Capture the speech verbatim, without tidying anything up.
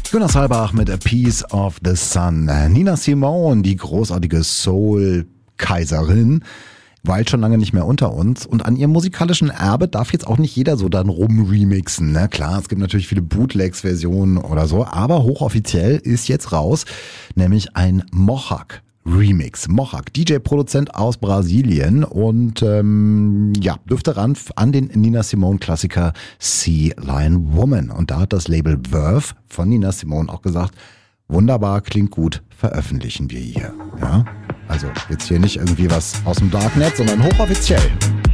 Jonas Halbach mit A Piece of the Sun. Nina Simone, die großartige Soul-Kaiserin, weilt schon lange nicht mehr unter uns. Und an ihrem musikalischen Erbe darf jetzt auch nicht jeder so dann rumremixen. Ne? Klar, es gibt natürlich viele Bootlegs-Versionen oder so, aber hochoffiziell ist jetzt raus, nämlich ein Mohawk Remix. Mohawk, D J-Produzent aus Brasilien und ähm, ja, dürfte ran an den Nina Simone-Klassiker Sea Lion Woman. Und da hat das Label Verve von Nina Simone auch gesagt, wunderbar, klingt gut, veröffentlichen wir hier. Ja, also jetzt hier nicht irgendwie was aus dem Darknet, sondern hochoffiziell.